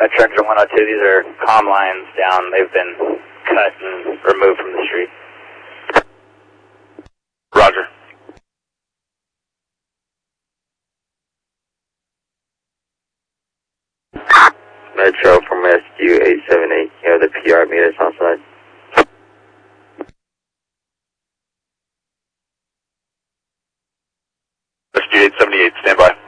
Metro Engine 102, these are comm lines down. They've been cut and removed from the street. Roger. Metro from SQ 878, you have the PR meters outside. SQ 878, stand by.